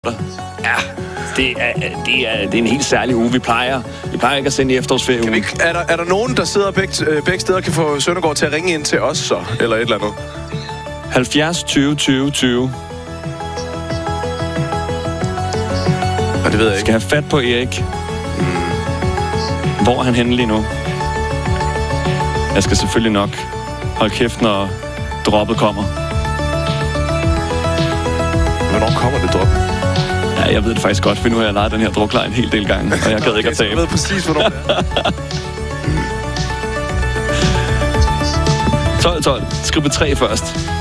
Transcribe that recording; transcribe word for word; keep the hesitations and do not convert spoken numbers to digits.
Ja, det er, det, er, det er en helt særlig uge. Vi plejer, vi plejer ikke at sende i efterårsferie. Kan vi ikke, er, der, er der nogen, der sidder begge, begge steder, kan få Søndergaard til at ringe ind til os så? Eller et eller andet? halvfjerds tyve tyve tyve. Og det ved jeg ikke. Skal have fat på Erik. Mm. Hvor er han henne lige nu? Jeg skal selvfølgelig nok holde kæft, når droppet kommer. Hvornår kommer det drop? Ja, jeg ved det faktisk godt, for nu har jeg lejet den her druklej en hel del gange, og jeg gad ikke at tabe. Jeg ved præcis, hvornår det er. tolv tolv. Skriv på tre først.